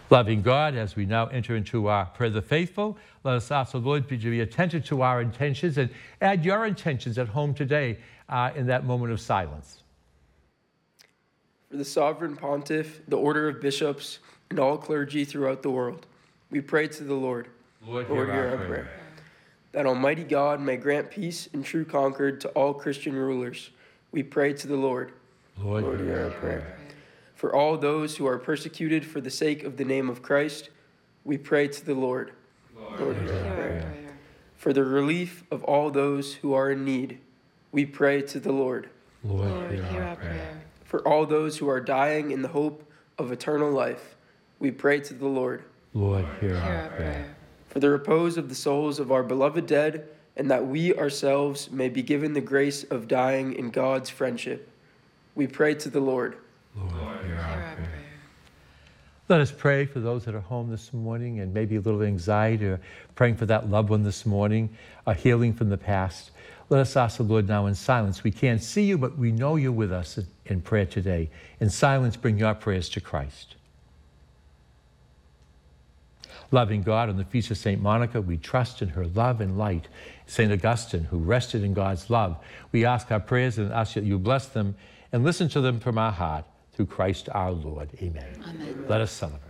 Loving God, as we now enter into our prayer of the faithful, let us ask the Lord to be attentive to our intentions and add your intentions at home today in that moment of silence. For the Sovereign Pontiff, the Order of Bishops, and all clergy throughout the world, we pray to the Lord. Lord, hear our prayer. That Almighty God may grant peace and true concord to all Christian rulers, we pray to the Lord. Lord, hear our prayer. For all those who are persecuted for the sake of the name of Christ, we pray to the Lord. Lord, hear our prayer. For the relief of all those who are in need, we pray to the Lord. Lord, hear our prayer. For all those who are dying in the hope of eternal life, we pray to the Lord. Lord, hear our prayer. For the repose of the souls of our beloved dead, and that we ourselves may be given the grace of dying in God's friendship, we pray to the Lord. Lord, hear our prayer. Let us pray for those that are home this morning and maybe a little anxiety, or praying for that loved one this morning, a healing from the past. Let us ask the Lord now in silence. We can't see you, but we know you're with us in prayer today. In silence, bring your prayers to Christ. Loving God, on the feast of St. Monica, we trust in her love and light. St. Augustine, who rested in God's love, we ask our prayers and ask that you bless them and listen to them from our heart through Christ our Lord. Amen. Amen. Let us celebrate.